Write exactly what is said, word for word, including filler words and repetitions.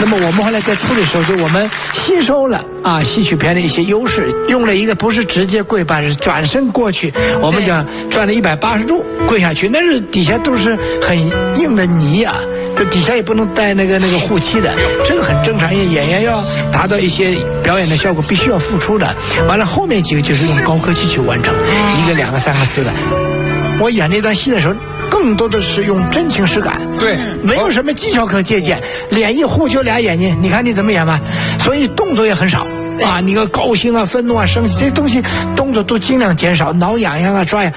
那么我们后来在处理的时候，就我们吸收了啊戏曲片的一些优势，用了一个不是直接跪拜，是转身过去，我们讲转了一百八十度跪下去，那是底下都是很硬的泥啊。这底下也不能带那个那个护膝的，这个很正常。因为演员要达到一些表演的效果，必须要付出的。完了，后面几个就是用高科技去完成，一个、两个、三个、四个。我演那段戏的时候，更多的是用真情实感， 对， 没有什么技巧可借鉴。脸一糊就俩眼睛，你看你怎么演吧，所以动作也很少。啊，你个高兴啊、愤怒啊、生气这些东西，动作都尽量减少，挠痒痒啊、抓痒。